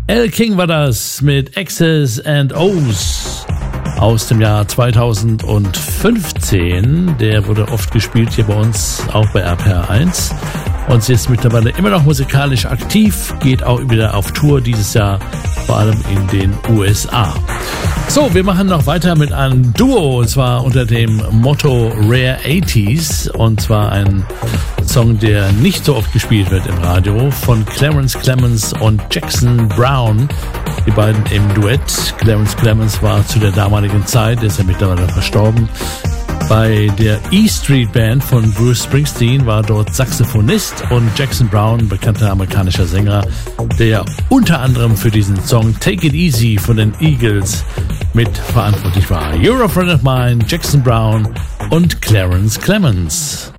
Elle King war das mit X's and O's aus dem Jahr 2015. Der wurde oft gespielt hier bei uns, auch bei RPR1. Und sie ist mittlerweile immer noch musikalisch aktiv, geht auch wieder auf Tour dieses Jahr, vor allem in den USA. So, wir machen noch weiter mit einem Duo, und zwar unter dem Motto Rare 80s, und zwar ein Song, der nicht so oft gespielt wird im Radio, von Clarence Clemons und Jackson Browne, die beiden im Duett. Clarence Clemons war zu der damaligen Zeit, der ist ja mittlerweile verstorben, bei der E Street Band von Bruce Springsteen, war dort Saxophonist, und Jackson Browne, bekannter amerikanischer Sänger, der unter anderem für diesen Song Take It Easy von den Eagles mit verantwortlich war. You're a Friend of Mine, Jackson Browne und Clarence Clemons.